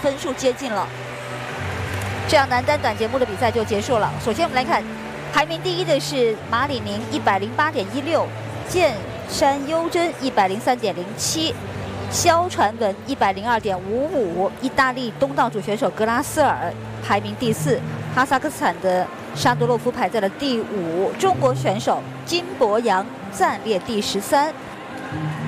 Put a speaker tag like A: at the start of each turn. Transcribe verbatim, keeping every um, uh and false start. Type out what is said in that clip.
A: 分数接近了。这样男单短节目的比赛就结束了。首先我们来看，排名第一的是马里宁一百零八点一六，剑山优真一百零三点零七。 肖传文一百零二点五五，意大利东道主选手格拉斯尔排名第四，哈萨克斯坦的沙多洛夫排在了第五，中国选手金博洋暂列第十三。